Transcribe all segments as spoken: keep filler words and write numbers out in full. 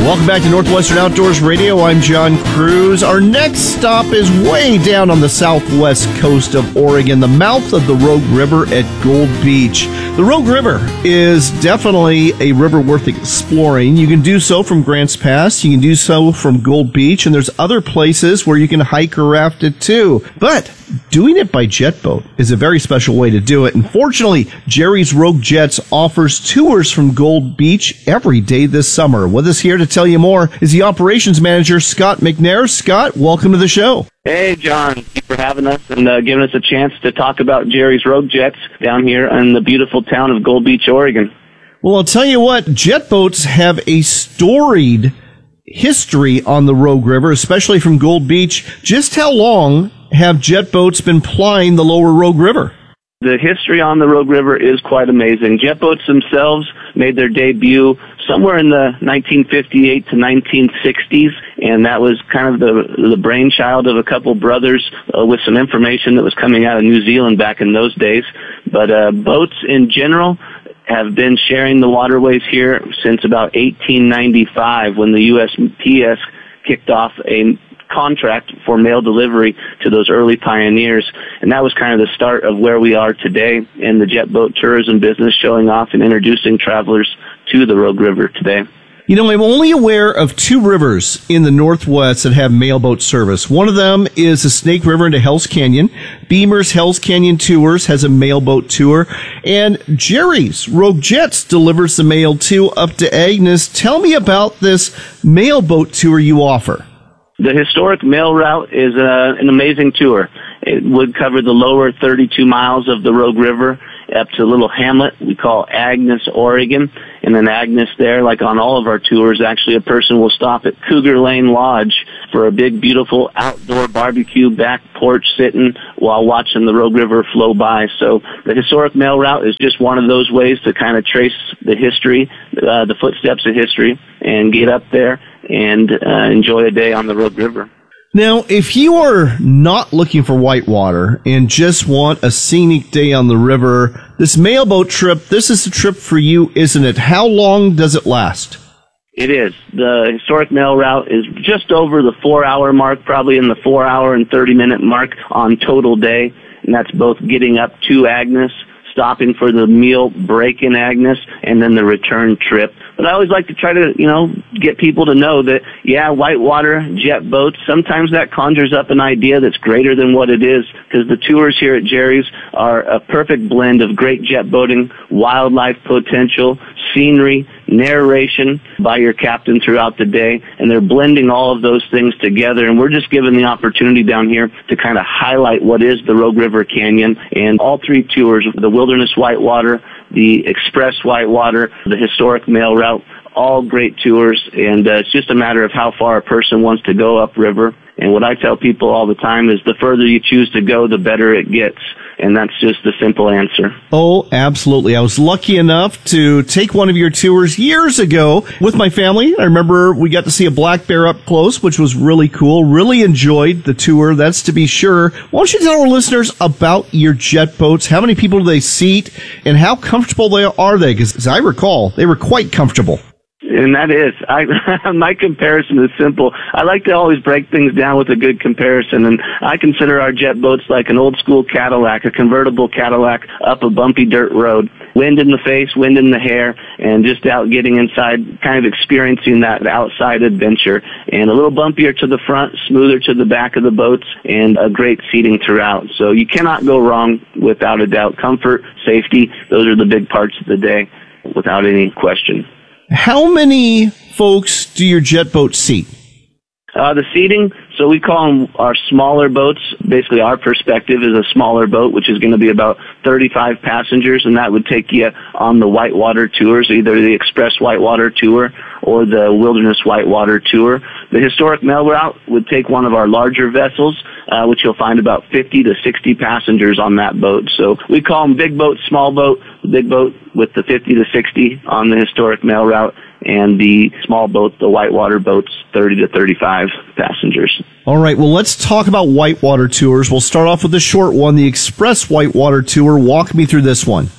Welcome back to Northwestern Outdoors Radio. I'm John Cruz. Our next stop is way down on the southwest coast of Oregon, the mouth of the Rogue River at Gold Beach. The Rogue River is definitely a river worth exploring. You can do so from Grants Pass. You can do so from Gold Beach, and there's other places where you can hike or raft it too. But doing it by jet boat is a very special way to do it. And fortunately, Jerry's Rogue Jets offers tours from Gold Beach every day this summer. With us here to tell you more is the operations manager, Scott McNair. Scott, welcome to the show. Hey, John. Thank you for having us and uh, giving us a chance to talk about Jerry's Rogue Jets down here in the beautiful town of Gold Beach, Oregon. Well, I'll tell you what, jet boats have a storied history on the Rogue River, especially from Gold Beach. Just how long have jet boats been plying the lower Rogue River? The history on the Rogue River is quite amazing. Jet boats themselves made their debut somewhere in the nineteen fifty-eight to nineteen sixties, and that was kind of the the brainchild of a couple brothers uh, with some information that was coming out of New Zealand back in those days. But uh, boats in general have been sharing the waterways here since about eighteen ninety-five, when the U S P S kicked off a contract for mail delivery to those early pioneers, and that was kind of the start of where we are today in the jet boat tourism business, showing off and introducing travelers to the Rogue River today. You know, I'm only aware of two rivers in the Northwest that have mailboat service. One of them is the Snake River into Hell's Canyon. Beamer's Hell's Canyon Tours has a mailboat tour. And Jerry's Rogue Jets delivers the mail too up to Agnes. Tell me about this mailboat tour you offer. The historic mail route is uh, an amazing tour. It would cover the lower thirty-two miles of the Rogue River up to a little hamlet we call Agnes, Oregon. And then Agnes there, like on all of our tours, actually a person will stop at Cougar Lane Lodge for a big, beautiful outdoor barbecue, back porch sitting while watching the Rogue River flow by. So the historic mail route is just one of those ways to kind of trace the history, uh, the footsteps of history, and get up there and uh, enjoy a day on the Rogue River. Now, if you are not looking for whitewater and just want a scenic day on the river, this mailboat trip, this is the trip for you, isn't it? How long does it last? It is. The historic mail route is just over the four-hour mark, probably in the four-hour and thirty-minute mark on total day, and that's both getting up to Agnes, stopping for the meal break in Agnes, and then the return trip. But I always like to try to, you know, get people to know that, yeah, whitewater, jet boats, sometimes that conjures up an idea that's greater than what it is, because the tours here at Jerry's are a perfect blend of great jet boating, wildlife potential, scenery, narration by your captain throughout the day, and they're blending all of those things together, and we're just given the opportunity down here to kind of highlight what is the Rogue River Canyon. And all three tours, the Wilderness Whitewater, the Express Whitewater, the Historic Mail Route, all great tours, and uh, it's just a matter of how far a person wants to go upriver. And what I tell people all the time is the further you choose to go, the better it gets. And that's just the simple answer. Oh, absolutely. I was lucky enough to take one of your tours years ago with my family. I remember we got to see a black bear up close, which was really cool. Really enjoyed the tour, that's to be sure. Why don't you tell our listeners about your jet boats? How many people do they seat, and how comfortable they are they? Because as I recall, they were quite comfortable. And that is, I, my comparison is simple. I like to always break things down with a good comparison, and I consider our jet boats like an old school Cadillac, a convertible Cadillac up a bumpy dirt road. Wind in the face, wind in the hair, and just out getting inside, kind of experiencing that outside adventure. And a little bumpier to the front, smoother to the back of the boats, and a great seating throughout. So you cannot go wrong without a doubt. Comfort, safety, those are the big parts of the day, without any question. How many folks do your jet boats seat? Uh, the seating, so we call them our smaller boats. Basically, our perspective is a smaller boat, which is going to be about thirty-five passengers, and that would take you on the whitewater tours, either the Express Whitewater Tour or the Wilderness Whitewater Tour. The Historic Mail Route would take one of our larger vessels, uh, which you'll find about fifty to sixty passengers on that boat. So we call them big boat, small boat. The big boat with the fifty to sixty on the Historic Mail Route, and the small boat, the whitewater boats, thirty to thirty-five passengers. All right, well, let's talk about whitewater tours. We'll start off with the short one, the Express Whitewater Tour. Walk me through this one.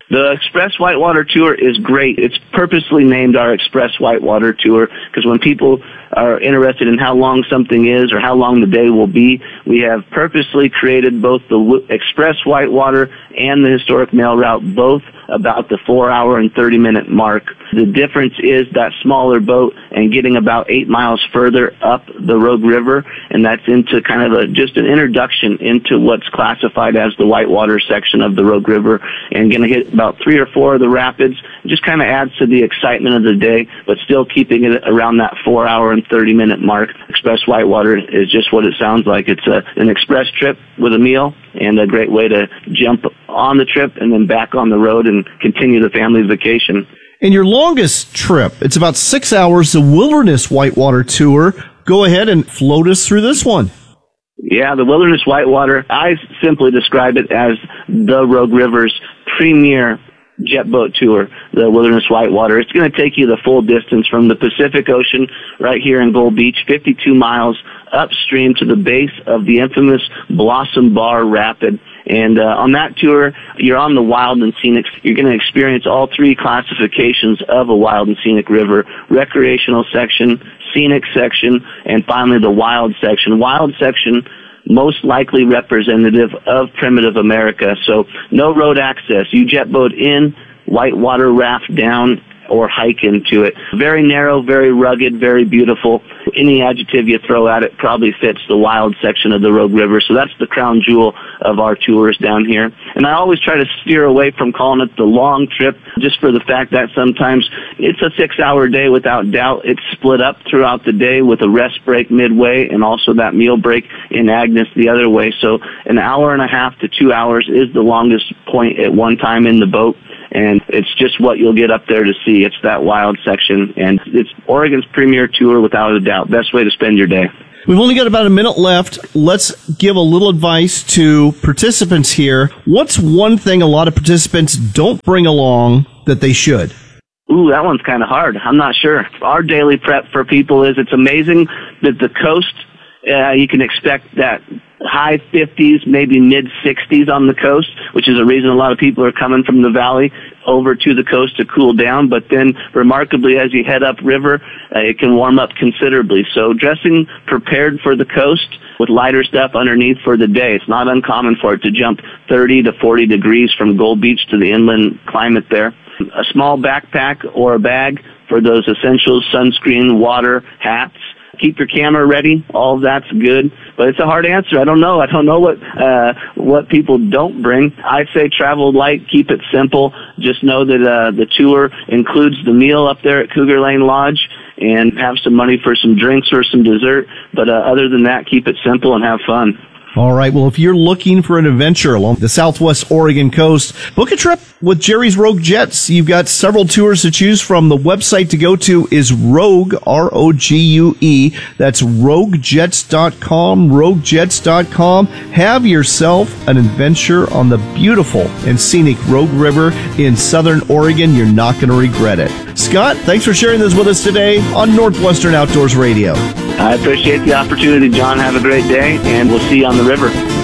The Express Whitewater Tour is great. It's purposely named our Express Whitewater Tour because when people are interested in how long something is or how long the day will be, we have purposely created both the Express Whitewater and the Historic Mail Route, both about the four hour and thirty minute mark. The difference is that smaller boat and getting about eight miles further up the Rogue River, and that's into kind of a, just an introduction into what's classified as the whitewater section of the Rogue River, and going to hit about three or four of the rapids. It just kind of adds to the excitement of the day, but still keeping it around that four hour and thirty minute mark. Express Whitewater is just what it sounds like. It's a, an express trip with a meal and a great way to jump on the trip and then back on the road and continue the family vacation. And your longest trip, it's about six hours, the Wilderness Whitewater Tour. Go ahead and float us through this one. Yeah, the Wilderness Whitewater, I simply describe it as the Rogue River's premier jet boat tour, the Wilderness Whitewater. It's going to take you the full distance from the Pacific Ocean right here in Gold Beach, fifty-two miles upstream to the base of the infamous Blossom Bar Rapid. And uh, on that tour, you're on the wild and scenic. You're going to experience all three classifications of a wild and scenic river: recreational section, scenic section, and finally the wild section. Wild section, most likely representative of primitive America. So no road access. You jet boat in, whitewater raft down, or hike into it. Very narrow, very rugged, very beautiful. Any adjective you throw at it probably fits the wild section of the Rogue River. So that's the crown jewel of our tours down here. And I always try to steer away from calling it the long trip, just for the fact that sometimes it's a six-hour day without doubt. It's split up throughout the day with a rest break midway and also that meal break in Agnes the other way. So an hour and a half to two hours is the longest point at one time in the boat. And it's just what you'll get up there to see. It's that wild section, and it's Oregon's premier tour without a doubt. Best way to spend your day. We've only got about a minute left. Let's give a little advice to participants here. What's one thing a lot of participants don't bring along that they should? Ooh, that one's kind of hard. I'm not sure. Our daily prep for people is it's amazing that the coast, uh, you can expect that high fifties, maybe mid sixties on the coast, which is a reason a lot of people are coming from the valley over to the coast to cool down. But then, remarkably, as you head upriver, uh, it can warm up considerably. So dressing prepared for the coast with lighter stuff underneath for the day. It's not uncommon for it to jump thirty to forty degrees from Gold Beach to the inland climate there. A small backpack or a bag for those essentials: sunscreen, water, hats. Keep your camera ready. All of that's good, but it's a hard answer. I don't know. I don't know what uh, what people don't bring. I say travel light, keep it simple. Just know that uh, the tour includes the meal up there at Cougar Lane Lodge, and have some money for some drinks or some dessert. But uh, other than that, keep it simple and have fun. All right. Well, if you're looking for an adventure along the Southwest Oregon coast, book a trip with Jerry's Rogue Jets. You've got several tours to choose from. The website to go to is Rogue, R O G U E. That's rogue jets dot com, rogue jets dot com. Have yourself an adventure on the beautiful and scenic Rogue River in Southern Oregon. You're not going to regret it. Scott, thanks for sharing this with us today on Northwestern Outdoors Radio. I appreciate the opportunity, John. Have a great day, and we'll see you on the river.